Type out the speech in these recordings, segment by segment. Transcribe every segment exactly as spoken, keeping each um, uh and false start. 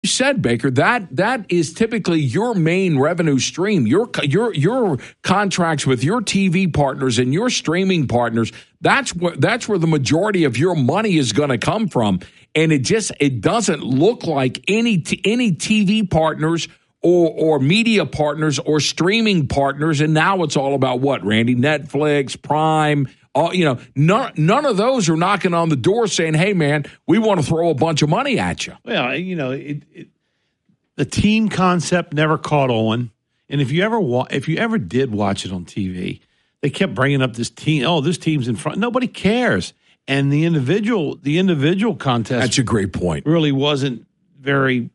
said, Baker, that that is typically your main revenue stream. Your your your contracts with your T V partners and your streaming partners. That's where that's where the majority of your money is going to come from. And it just it doesn't look like any t- any T V partners or or media partners or streaming partners. And now it's all about what, Randy? Netflix, Prime. All, you know, none, none of those are knocking on the door saying, hey, man, we want to throw a bunch of money at you. Well, you know, it, it, the team concept never caught on. And if you ever wa- if you ever did watch it on T V, they kept bringing up this team. Oh, this team's in front. Nobody cares. And the individual the individual contest. That's a great point. Really wasn't very.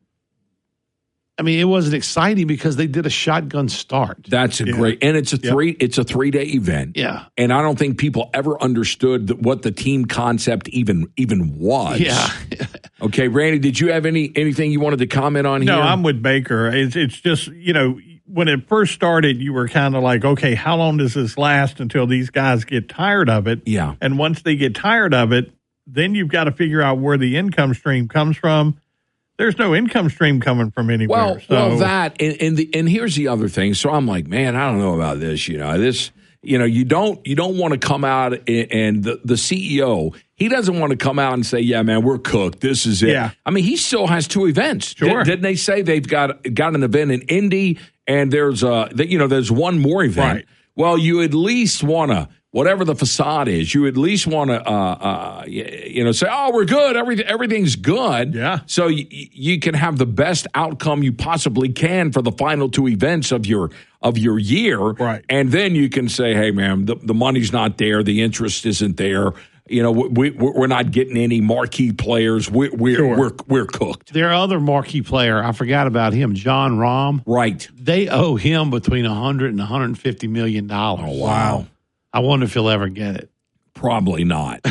I mean, it wasn't exciting because they did a shotgun start. That's a yeah. great, and it's a three. Yep. It's a three day event. Yeah, and I don't think people ever understood that what the team concept even even was. Yeah. Okay, Randy, did you have any anything you wanted to comment on no, here? No, I'm with Baker. It's it's just, you know, when it first started, you were kind of like, okay, how long does this last until these guys get tired of it? Yeah, and once they get tired of it, then you've got to figure out where the income stream comes from. There's no income stream coming from anywhere. Well, so. well, that and and, the, and here's the other thing. So I'm like, man, I don't know about this. You know, this. You know, you don't you don't want to come out and, and the the C E O, he doesn't want to come out and say, yeah, man, we're cooked. This is it. Yeah. I mean, he still has two events. Sure. Did, didn't they say they've got got an event in Indy and there's uh you know there's one more event. Right. Well, you at least want to. Whatever the facade is, you at least want to, uh, uh, you know, say, "Oh, we're good. Everything, everything's good." Yeah. So y- you can have the best outcome you possibly can for the final two events of your of your year, right? And then you can say, "Hey, man, the, the money's not there. The interest isn't there. You know, we, we're not getting any marquee players. We, we're sure. we're we're cooked." Their other marquee player, I forgot about him, John Rahm. Right. They owe him between a hundred and one hundred fifty million dollars. Oh wow. I wonder if he'll ever get it. Probably not.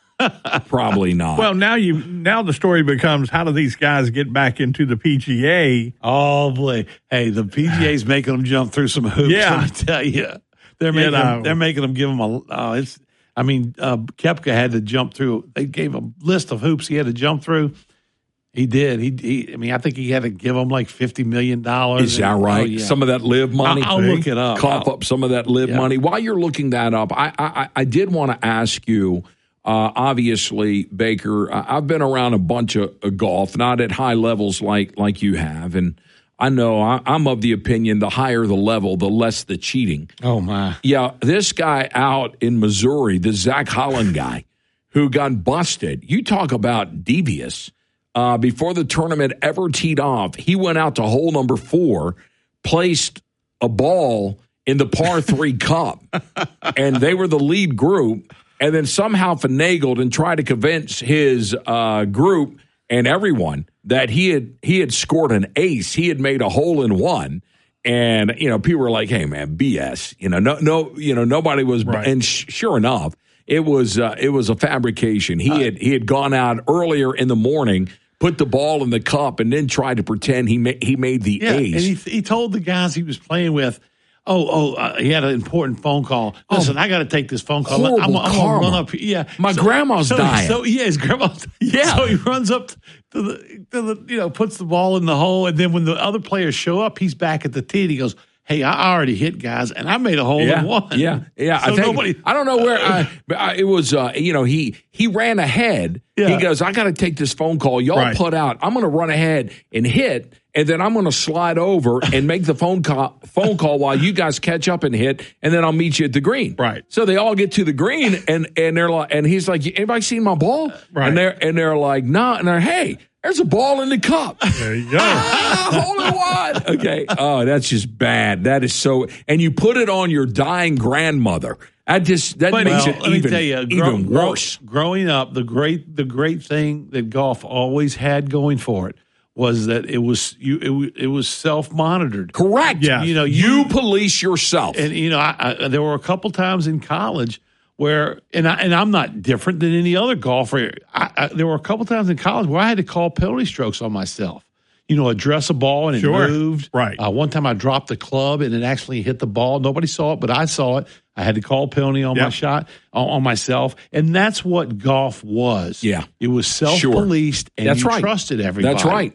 Probably not. Well, now you now the story becomes, how do these guys get back into the P G A? Oh boy, hey, the P G A's making them jump through some hoops. Yeah. Let me tell you, they're making you know. them, they're making them give them a. Uh, it's. I mean, uh, Koepka had to jump through. They gave a list of hoops he had to jump through. He did. He, he. I mean, I think he had to give them like fifty million dollars. Is that right? Oh, yeah. Some of that live money. I'll, I'll look it up. Cough I'll, up some of that live yeah. money. While you're looking that up, I I, I did want to ask you. Uh, obviously, Baker, I've been around a bunch of, of golf, not at high levels like like you have, and I know I, I'm of the opinion the higher the level, the less the cheating. Oh my! Yeah, this guy out in Missouri, the Zach Holland guy, who got busted. You talk about devious. Uh, before the tournament ever teed off, he went out to hole number four, placed a ball in the par three cup, and they were the lead group, and then somehow finagled and tried to convince his uh, group and everyone that he had he had scored an ace. He had made a hole in one. And, you know, people were like, hey, man, B S. You know, no, no, you know, nobody was. Right. And sh- sure enough, it was uh, it was a fabrication. He uh, had he had gone out earlier in the morning, put the ball in the cup, and then tried to pretend he ma- he made the yeah, ace. And he, he told the guys he was playing with, oh, oh, uh, he had an important phone call. Listen, oh, I got to take this phone call. Horrible I'm, I'm karma. going to run up. Yeah, My so, grandma's so, dying. So yeah, his grandma's. Yeah. So he runs up to the, to the, you know, puts the ball in the hole, and then when the other players show up, he's back at the tee. And he goes, hey, I already hit, guys, and I made a hole yeah, in one. Yeah, yeah. So I, think, nobody, I don't know where I, but I, it was. Uh, you know, he he ran ahead. Yeah. He goes, I got to take this phone call. Y'all Right. put out. I'm going to run ahead and hit, and then I'm going to slide over and make the phone call phone call while you guys catch up and hit, and then I'll meet you at the green. Right. So they all get to the green, and and they're like, and he's like, anybody seen my ball? Right. And they're and they're like, nah. And they're, hey, there's a ball in the cup. There you go. Ah, hole in one. Okay. Oh, that's just bad. That is so. And you put it on your dying grandmother. That just that But, makes well, it let me even, tell you, even grow, worse. Grow, growing up, the great the great thing that golf always had going for it was that it was you it, was- it was self monitored. Correct. Yeah. You know, You you police yourself. and you know I, I, there were a couple times in college where and I and I'm not different than any other golfer. I, I, there were a couple times in college where I had to call penalty strokes on myself. You know, address a ball and it Sure. moved. Right. Uh, one time I dropped the club and it actually hit the ball. Nobody saw it, but I saw it. I had to call penalty on Yep. my shot, on, on myself. And that's what golf was. Yeah. It was self-policed and That's you right. trusted everybody. That's right.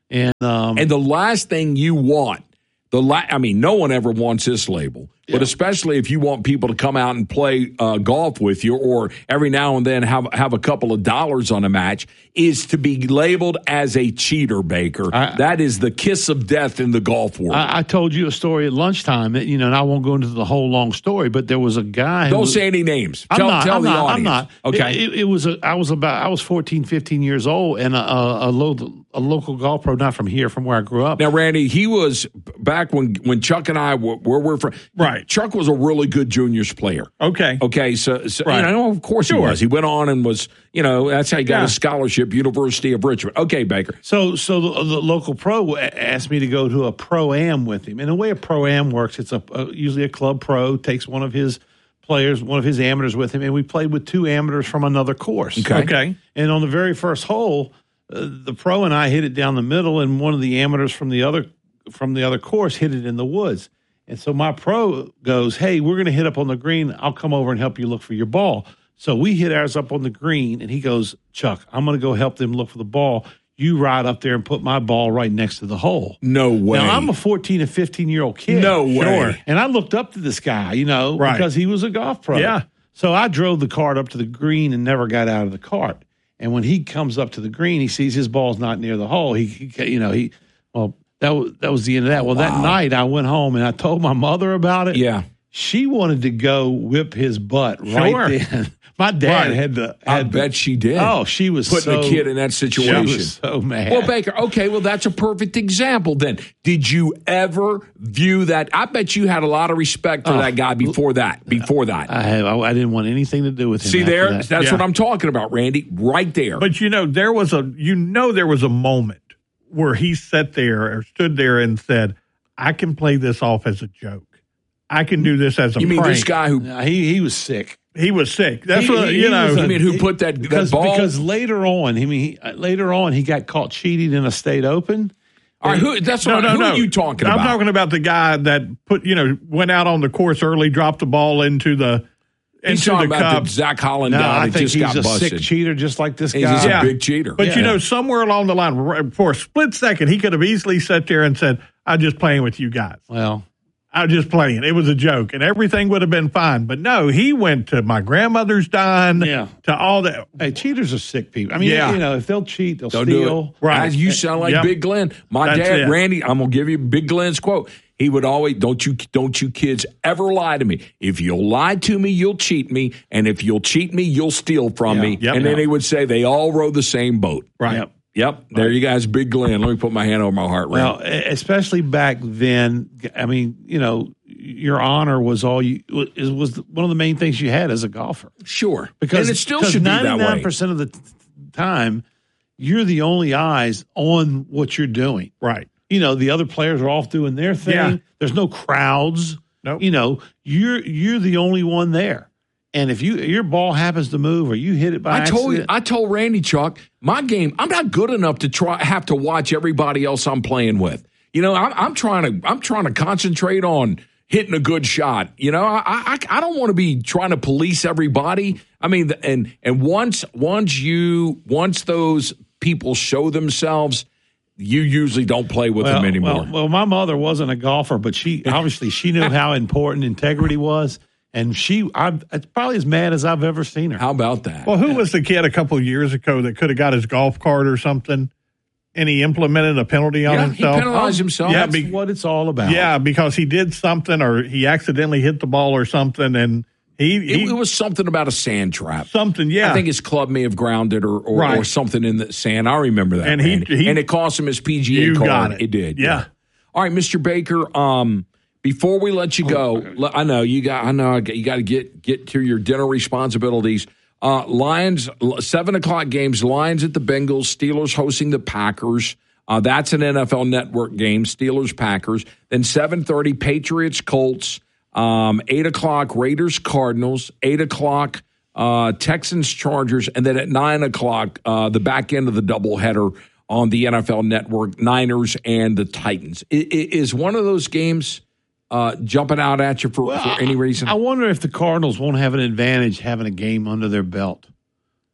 And um, and the last thing you want, the la- I mean, no one ever wants this label, but Yeah. especially if you want people to come out and play uh, golf with you, or every now and then have have a couple of dollars on a match, is to be labeled as a cheater, Baker. I- that is the kiss of death in the golf world. I, I told you a story at lunchtime, that, you know, and I won't go into the whole long story, but there was a guy. Don't who, say any names. I'm tell not. tell I'm the not. audience. I'm not. Okay. It, it, it was. A, I was about. I was fourteen, fifteen years old, and a, a, a, local, a local golf pro, not from here, from where I grew up. Now, Randy, he was back when when Chuck and I were, were, were from. Right. Chuck was a really good juniors player. Okay. Okay, so, so Right. you know, of course he Sure. was. He went on and was, you know, that's how he got Yeah. his scholarship, University of Richmond. Okay, Baker. So, so the, the local pro a- asked me to go to a pro-am with him. And the way a pro-am works, it's a, a usually a club pro takes one of his players, one of his amateurs with him, and we played with two amateurs from another course. Okay. Okay. And on the very first hole, uh, the pro and I hit it down the middle, and one of the amateurs from the other from the other course hit it in the woods. And so my pro goes, "Hey, we're going to hit up on the green. I'll come over and help you look for your ball." So we hit ours up on the green, and he goes, "Chuck, I'm going to go help them look for the ball. You ride up there and put my ball right next to the hole." No way. Now, I'm a fourteen and fifteen year old kid. No way. Sure. And I looked up to this guy, you know, Right. because he was a golf pro. Yeah. So I drove the cart up to the green and never got out of the cart. And when he comes up to the green, he sees his ball's not near the hole. He, he you know, he, well, that was, that was the end of that. Well, that night I went home and I told my mother about it. Yeah. She wanted to go whip his butt right Sure. then. My dad Right. had to. I Had to- bet she did. Oh, she was Putting so, a kid in that She situation. was so mad. Well, Baker, okay, well, that's a perfect example then. Did you ever view that? I bet you had a lot of respect for Oh, that guy before that. Before that. I, have, I, I didn't want anything to do with him. See after there? that. That's Yeah. what I'm talking about, Randy. Right there. But you know, there was a you know there was a moment where he sat there or stood there and said, "I can play this off as a joke. I can do this as a you mean prank." this guy who No, he he was sick. He was sick. That's He- what he- you he know. was a- you mean who put that, that because, ball? because later on, I mean, he, uh, later on, he got caught cheating in a state open. All right, who, that's no, what, no, who no. are you talking I'm about? talking about the guy that put you know went out on the course early, dropped the ball into the He's into talking the about cup. the Zach Holland No, guy I that think just he's got a busted. sick cheater, just like this He's guy. just Yeah. a big cheater. But Yeah. you know, somewhere along the line, right, for a split second, he could have easily sat there and said, "I'm just playing with you guys. Well, I'm just playing. It was a joke, and everything would have been fine." But no, he went to my grandmother's dine, Yeah. to all that. hey, cheaters are sick people. I mean, Yeah. you know, if they'll cheat, they'll Don't do steal. it. Right. As you sound like Yep. Big Glenn. My That's dad, it. Randy, I'm gonna give you Big Glenn's quote. He would always, don't you, don't you kids ever lie to me. If you'll lie to me, you'll cheat me, and if you'll cheat me, you'll steal from Yeah. me. Yep. And then Yep. he would say they all row the same boat. Right. Yep. Yep. There you guys, Big Glenn. Let me put my hand over my heart. Well, Randy. e- especially back then, I mean, you know, your honor was all you was, was one of the main things you had as a golfer. Sure, Because and it still should be that ninety-nine way. percent of the t- time, you're the only eyes on what you're doing. Right. You know, the other players are off doing their thing. Yeah. There's no crowds. Nope. You know, you're you're the only one there. And if you your ball happens to move or you hit it by I told you, accident, I told Randy Chuck, my game. I'm not good enough to try have to watch everybody else I'm playing with. You know, I'm, I'm trying to I'm trying to concentrate on hitting a good shot. You know, I I, I don't want to be trying to police everybody. I mean, and and once once you once those people show themselves, you usually don't play with well, them anymore. Well, well, my mother wasn't a golfer, but she obviously she knew how important integrity was, and she I it's probably as mad as I've ever seen her. How about that? Well, who was the kid a couple of years ago that could have got his golf cart or something, and he implemented a penalty on Yeah, he himself? penalized himself. Yeah, That's be- what it's all about. yeah, because he did something or he accidentally hit the ball or something, and he, it, he it was something about a sand trap. something. Yeah, I think his club may have grounded or or, Right. or something in the sand. I remember that. And he- Randy. he- and it cost him his P G A You card. got it. did. Yeah. All right, Mister Baker. Um, before we let you go, le- I know you got. I know you got to get get to your dinner responsibilities. Uh, Lions seven o'clock games. Lions at the Bengals. Steelers hosting the Packers. Uh, that's an N F L Network game. Steelers Packers. Then seven thirty Patriots Colts. Um, eight o'clock Raiders Cardinals. Eight o'clock. Uh, Texans, Chargers, and then at nine o'clock, uh, the back end of the doubleheader on the N F L Network, Niners and the Titans. I, I, is one of those games uh, jumping out at you for, Well, for any reason? I wonder if the Cardinals won't have an advantage having a game under their belt.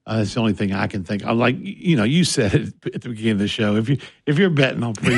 Uh, that's the only thing I can think. I'm like, you know, you said it at the beginning of the show. If you if you're betting on pre